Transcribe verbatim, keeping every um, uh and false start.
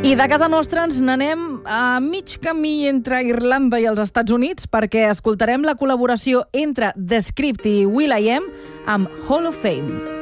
I de casa nostra ens n'anem a mig camí entre Irlanda i els Estats Units perquè escoltarem la col·laboració entre The Script i will i am amb Hall of Fame.